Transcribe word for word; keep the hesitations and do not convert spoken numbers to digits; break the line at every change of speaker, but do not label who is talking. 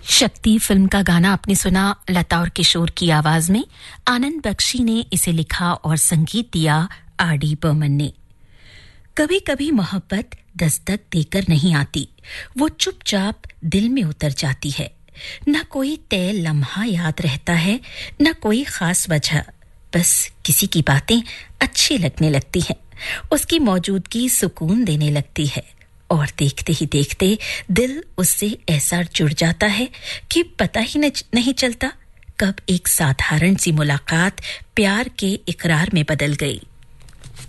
शक्ति फिल्म का गाना आपने सुना लता और किशोर की आवाज में। आनंद बख्शी ने इसे लिखा और संगीत दिया आर डी बर्मन ने। कभी कभी मोहब्बत दस्तक देकर नहीं आती, वो चुपचाप दिल में उतर जाती है। न कोई तय लम्हा याद रहता है, न कोई खास वजह, बस किसी की बातें अच्छी लगने लगती हैं, उसकी मौजूदगी सुकून देने लगती है और देखते ही देखते दिल उससे ऐसा जुड़ जाता है कि पता ही नहीं चलता कब एक साधारण सी मुलाकात प्यार के इकरार में बदल गई।